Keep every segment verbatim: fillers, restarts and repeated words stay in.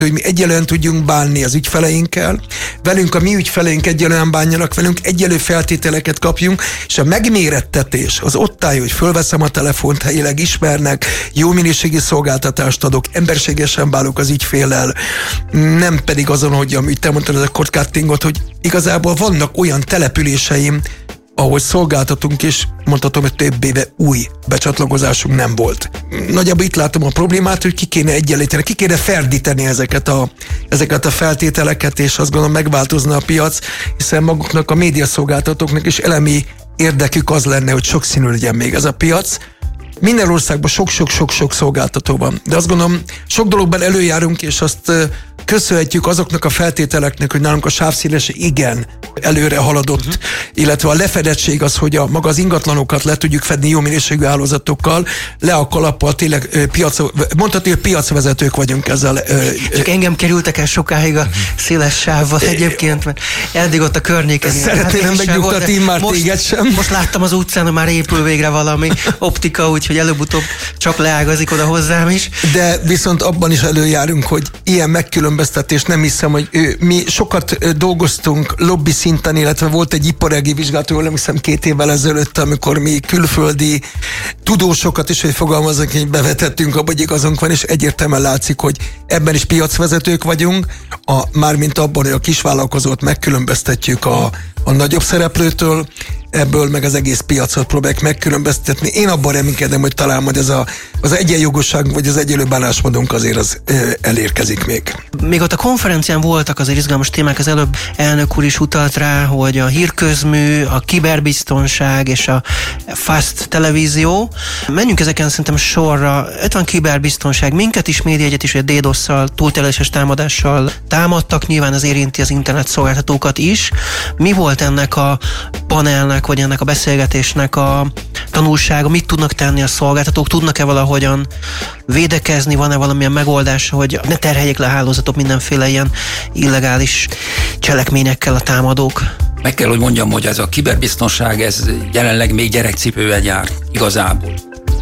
hogy mi egyelően tudjunk bánni az ügyfeleinkkel, velünk a mi ügyfeleink egyelően bánjanak velünk, egyelő feltételeket kapjunk, és a megmérettetés az ott áll, hogy fölveszem a telefont, helyileg ismernek, jó minőségi szolgáltatást adok, emberségesen bánok az ügyféllel, nem pedig azon, hogy amit te mondtad, ez a cord-cuttingot, hogy igazából vannak olyan településeim, ahol szolgáltatunk, és mondhatom, hogy több éve új becsatlakozásunk nem volt. Nagyjából itt látom a problémát, hogy ki kéne egyenlíteni, ki kéne ferdíteni ezeket a, ezeket a feltételeket, és azt gondolom megváltozna a piac, hiszen maguknak a médiaszolgáltatóknak is elemi érdekük az lenne, hogy sokszínű legyen még ez a piac. Minden országban sok-sok-sok-sok szolgáltató van, de azt gondolom, sok dologban előjárunk, és azt köszönhetjük azoknak a feltételeknek, hogy nálunk a sávszélesség igen előre haladott, uh-huh. illetve a lefedettség az, hogy a maga az ingatlanokat le tudjuk fedni jó minőségű hálózatokkal, le a kalappal, tényleg piac, mondhatni, hogy piacvezetők vagyunk ezzel. Csak engem kerültek el sokáig a széles sávval egyébként, mert eddig ott a környéken. Szeretném megnyugtatni már téged sem. Most láttam az utcán, hogy már épül végre valami optika, úgyhogy előbb-utóbb csak leágazik oda hozzám is. De viszont abban is előjárunk, hogy ilyen megkülönböztetés, nem hiszem, hogy ő, mi sokat dolgoztunk lobby szinten, illetve volt egy iparági vizsgálat, jól nem hiszem két évvel ezelőtt, amikor mi külföldi tudósokat is, hogy fogalmazunk, hogy bevetettünk abba, hogy igazunk van, és egyértelműen látszik, hogy ebben is piacvezetők vagyunk, a, mármint abban, hogy a kisvállalkozót megkülönböztetjük a, a nagyobb szereplőtől, ebből meg az egész piacot próbálják megkülönböztetni. Én abban reménykedem, hogy talán majd ez a, az egyenjogosság, vagy az egyenlő bánásmódunk azért az ö, elérkezik még. Még ott a konferencián voltak azért izgalmas témák, az előbb elnök úr is utalt rá, hogy a hírközmű, a kiberbiztonság és a fast televízió. Menjünk ezeken szerintem sorra. Itt van kiberbiztonság, minket is, médiaegyet is, hogy a DDoS-szal, túlterheléses támadással támadtak, nyilván az érinti az internet szolgáltatókat is. Mi volt ennek a panelnek, vagy ennek a beszélgetésnek a tanulsága, mit tudnak tenni a szolgáltatók, tudnak-e valahogyan védekezni, van-e valamilyen megoldás, hogy ne terheljék le a hálózatok mindenféle ilyen illegális cselekményekkel a támadók? Meg kell, hogy mondjam, hogy ez a kiberbiztonság, ez jelenleg még gyerekcipőben jár, igazából.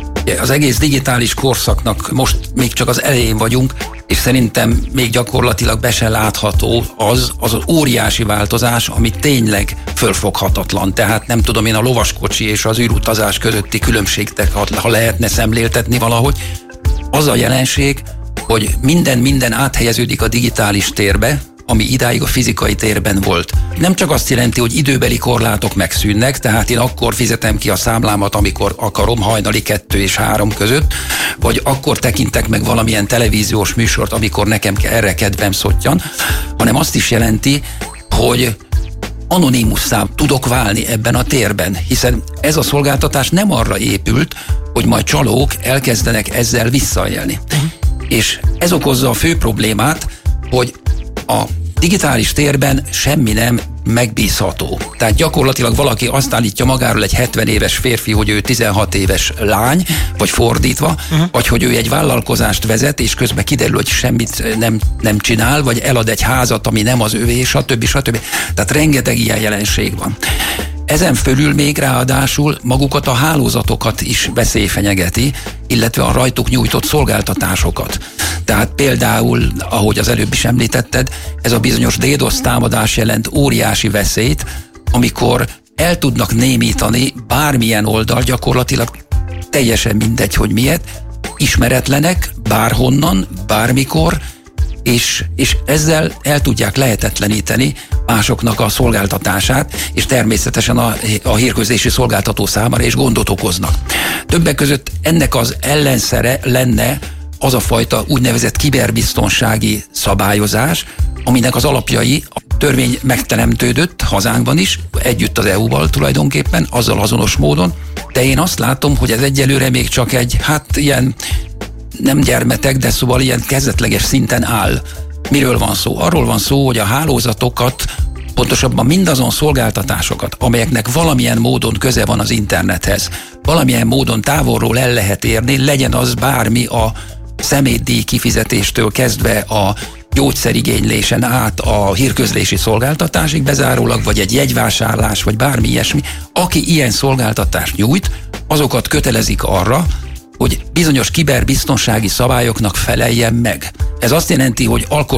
Az egész digitális korszaknak most még csak az elején vagyunk, és szerintem még gyakorlatilag be se látható az, az az óriási változás, ami tényleg fölfoghatatlan. Tehát nem tudom én a lovaskocsi és az űrutazás közötti különbséget, ha lehetne szemléltetni valahogy, az a jelenség, hogy minden minden áthelyeződik a digitális térbe, ami idáig a fizikai térben volt. Nem csak azt jelenti, hogy időbeli korlátok megszűnnek, tehát én akkor fizetem ki a számlámat, amikor akarom, hajnali kettő és három között, vagy akkor tekintek meg valamilyen televíziós műsort, amikor nekem erre kedvem szottyan, hanem azt is jelenti, hogy anonimusszá tudok válni ebben a térben, hiszen ez a szolgáltatás nem arra épült, hogy majd csalók elkezdenek ezzel visszaélni. És ez okozza a fő problémát, hogy a digitális térben semmi nem megbízható. Tehát gyakorlatilag valaki azt állítja magáról, egy hetven éves férfi, hogy ő tizenhat éves lány, vagy fordítva, uh-huh. vagy hogy ő egy vállalkozást vezet, és közben kiderül, hogy semmit nem, nem csinál, vagy elad egy házat, ami nem az övé, stb. stb. Tehát rengeteg ilyen jelenség van. Ezen fölül még ráadásul magukat a hálózatokat is veszély fenyegeti, illetve a rajtuk nyújtott szolgáltatásokat. Tehát például, ahogy az előbb is említetted, ez a bizonyos DDoS támadás jelent óriási veszélyt, amikor el tudnak némítani bármilyen oldal, gyakorlatilag teljesen mindegy, hogy miért, ismeretlenek, bárhonnan, bármikor, és, és ezzel el tudják lehetetleníteni másoknak a szolgáltatását, és természetesen a, a hírközlési szolgáltató számára is gondot okoznak. Többek között ennek az ellenszere lenne az a fajta úgynevezett kiberbiztonsági szabályozás, aminek az alapjai a törvény megteremtődött hazánkban is, együtt az é u-val tulajdonképpen, azzal azonos módon, de én azt látom, hogy ez egyelőre még csak egy, hát ilyen nem gyermetek, de szóval ilyen kezdetleges szinten áll. Miről van szó? Arról van szó, hogy a hálózatokat, pontosabban mindazon szolgáltatásokat, amelyeknek valamilyen módon köze van az internethez, valamilyen módon távolról el lehet érni, legyen az bármi a szemétdíj kifizetéstől kezdve a gyógyszerigénylésen át a hírközlési szolgáltatásig bezárólag, vagy egy jegyvásárlás, vagy bármi ilyesmi. Aki ilyen szolgáltatást nyújt, azokat kötelezik arra, hogy bizonyos kiberbiztonsági szabályoknak feleljen meg. Ez azt jelenti, hogy